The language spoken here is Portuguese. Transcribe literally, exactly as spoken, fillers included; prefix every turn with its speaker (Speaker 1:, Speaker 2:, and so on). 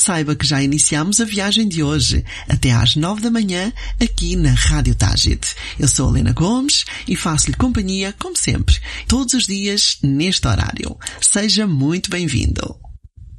Speaker 1: saiba que já iniciamos a viagem de hoje, até às nove da manhã, aqui na Rádio Tágit. Eu sou a Helena Gomes e faço-lhe companhia, como sempre, todos os dias neste horário. Seja muito bem-vindo.